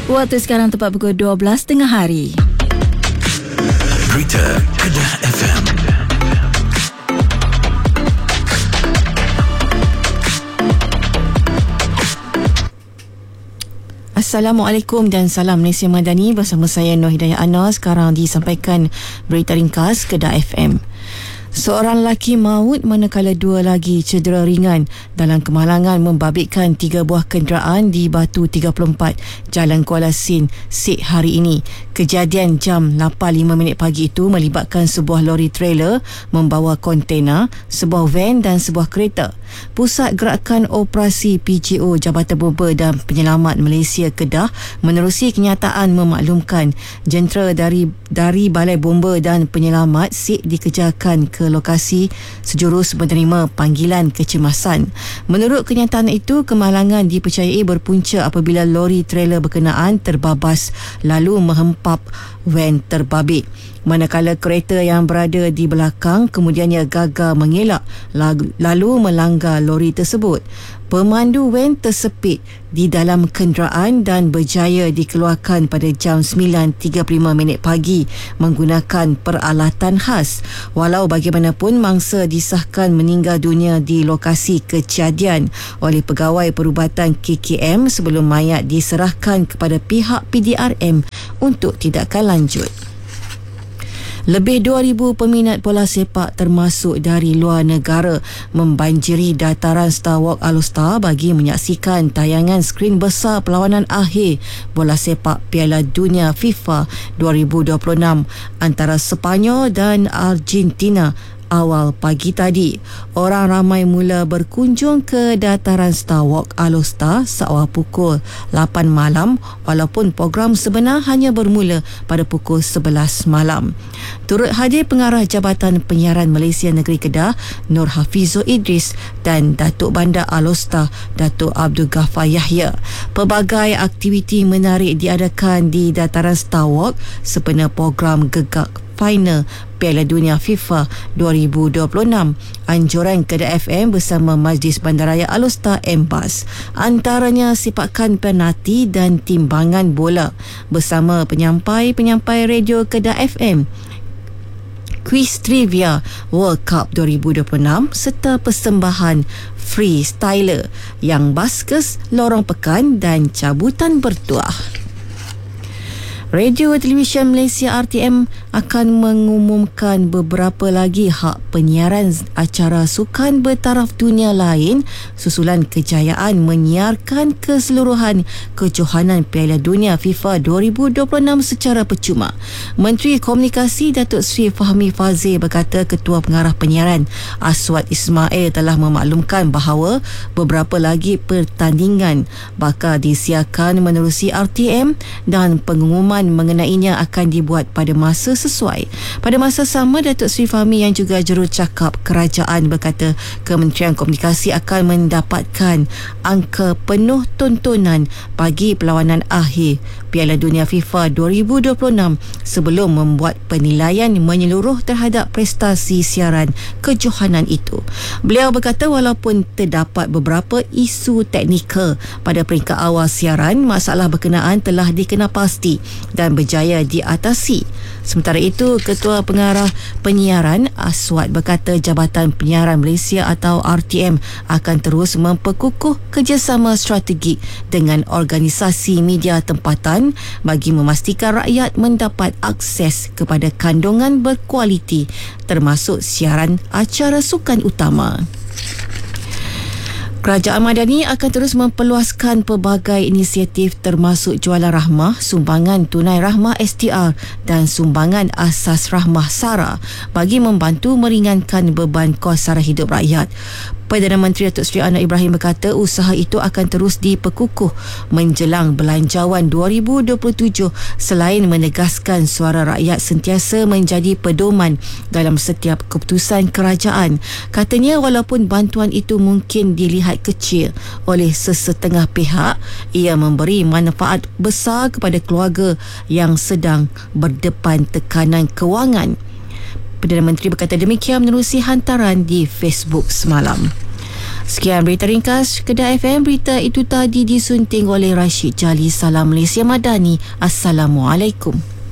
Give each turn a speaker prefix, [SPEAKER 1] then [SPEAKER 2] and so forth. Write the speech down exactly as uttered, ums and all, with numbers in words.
[SPEAKER 1] Waktu sekarang tepat pukul dua belas tengah hari.
[SPEAKER 2] Berita Kedah F M.
[SPEAKER 3] Assalamualaikum dan salam Malaysia Madani, bersama saya Nur Hidayah Anar. Sekarang disampaikan berita ringkas Kedah F M. Seorang lelaki maut manakala dua lagi cedera ringan dalam kemalangan membabitkan tiga buah kenderaan di Batu tiga puluh empat Jalan Kuala Sin, Sik hari ini. Kejadian jam lapan lima minit pagi itu melibatkan sebuah lori trailer membawa kontena, sebuah van dan sebuah kereta. Pusat Gerakan Operasi P J O Jabatan Bomba dan Penyelamat Malaysia Kedah menerusi kenyataan memaklumkan jentera dari dari Balai Bomba dan Penyelamat Sik dikejarkan ke lokasi sejurus menerima panggilan kecemasan. Menurut kenyataan itu, kemalangan dipercayai berpunca apabila lori trailer berkenaan terbabas lalu menghempap van terbabit. Manakala kereta yang berada di belakang kemudiannya gagal mengelak lalu melanggar lori tersebut. Pemandu van tersepit di dalam kenderaan dan berjaya dikeluarkan pada jam sembilan tiga puluh lima minit pagi menggunakan peralatan khas. Walau bagaimanapun, mangsa disahkan meninggal dunia di lokasi kejadian oleh pegawai perubatan K K M sebelum mayat diserahkan kepada pihak P D R M untuk tindakan lanjut. Lebih dua ribu peminat bola sepak termasuk dari luar negara membanjiri dataran Star Walk Alostar bagi menyaksikan tayangan skrin besar perlawanan akhir bola sepak Piala Dunia FIFA dua ribu dua puluh enam antara Sepanyol dan Argentina. Awal pagi tadi, orang ramai mula berkunjung ke dataran Star Walk Alostar seawal pukul lapan malam walaupun program sebenar hanya bermula pada pukul sebelas malam. Turut hadir pengarah Jabatan Penyiaran Malaysia Negeri Kedah Nur Hafizul Idris dan Datuk Bandar Alostar Datuk Abdul Ghaffar Yahya. Pelbagai aktiviti menarik diadakan di dataran Star Walk sempena program gegak final Piala Dunia FIFA dua ribu dua puluh enam. Anjuran Kedah F M bersama Majlis Bandaraya Alostar M B A S antaranya sipakan penalti dan timbangan bola bersama penyampai-penyampai radio Kedah F M, kuis trivia World Cup dua ribu dua puluh enam serta persembahan freestyler yang baskes lorong pekan dan cabutan bertuah. Radio Televisyen Malaysia R T M akan mengumumkan beberapa lagi hak penyiaran acara sukan bertaraf dunia lain susulan kejayaan menyiarkan keseluruhan kejohanan Piala Dunia FIFA dua ribu dua puluh enam secara percuma. Menteri Komunikasi Datuk Seri Fahmi Fazil berkata Ketua Pengarah Penyiaran Aswad Ismail telah memaklumkan bahawa beberapa lagi pertandingan bakal disiarkan menerusi R T M dan pengumuman mengenainya akan dibuat pada masa sesuai. Pada masa sama, Datuk Seri Fahmi yang juga jurucakap kerajaan berkata Kementerian Komunikasi akan mendapatkan angka penuh tontonan bagi perlawanan akhir Piala Dunia FIFA dua ribu dua puluh enam sebelum membuat penilaian menyeluruh terhadap prestasi siaran kejohanan itu. Beliau berkata walaupun terdapat beberapa isu teknikal pada peringkat awal siaran, masalah berkenaan telah dikenal pasti dan berjaya diatasi. Sementara itu, Ketua Pengarah Penyiaran Aswad berkata Jabatan Penyiaran Malaysia atau R T M akan terus memperkukuh kerjasama strategik dengan organisasi media tempatan bagi memastikan rakyat mendapat akses kepada kandungan berkualiti termasuk siaran acara sukan utama. Kerajaan Madani akan terus memperluaskan pelbagai inisiatif termasuk jualan rahmah, sumbangan tunai rahmah S T R dan sumbangan asas rahmah SARA bagi membantu meringankan beban kos sara hidup rakyat. Perdana Menteri Datuk Seri Anwar Ibrahim berkata usaha itu akan terus diperkukuh menjelang Belanjawan dua ribu dua puluh tujuh selain menegaskan suara rakyat sentiasa menjadi pedoman dalam setiap keputusan kerajaan. Katanya walaupun bantuan itu mungkin dilihat kecil oleh sesetengah pihak, ia memberi manfaat besar kepada keluarga yang sedang berdepan tekanan kewangan. Perdana Menteri berkata demikian menerusi hantaran di Facebook semalam. Sekian berita ringkas Kedah F M. Berita itu tadi disunting oleh Rashid Jali. Salam Malaysia Madani. Assalamualaikum.